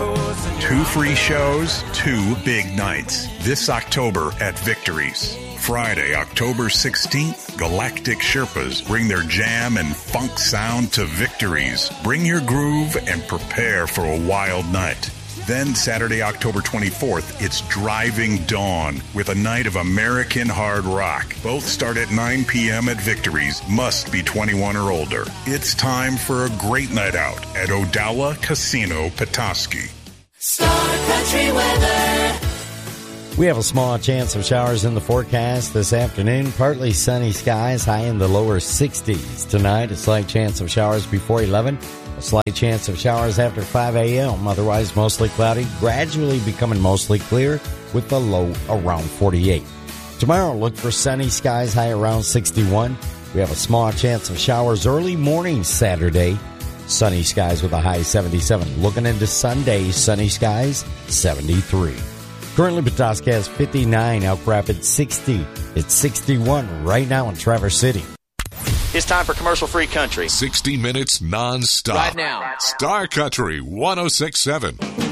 2 free shows, 2 big nights. This October at Victories. Friday, October 16th, Galactic Sherpas bring their jam and funk sound to Victories. Bring your groove and prepare for a wild night. Then Saturday, October 24th, it's Driving Dawn with a night of American hard rock. Both start at 9 p.m. at Victories. Must be 21 or older. It's time for a great night out at Odawa Casino, Petoskey. Star Country weather. We have a small chance of showers in the forecast this afternoon. Partly sunny skies, high in the lower 60s. Tonight, a slight chance of showers before 11. A slight chance of showers after 5 a.m. Otherwise, mostly cloudy, gradually becoming mostly clear with the low around 48. Tomorrow, look for sunny skies, high around 61. We have a small chance of showers early morning Saturday. Sunny skies with a high 77. Looking into Sunday, sunny skies, 73. Currently, Petoskey has 59, Elk Rapids 60. It's 61 right now in Traverse City. It's time for commercial-free country. 60 minutes non-stop. Right now. Star Country 106.7.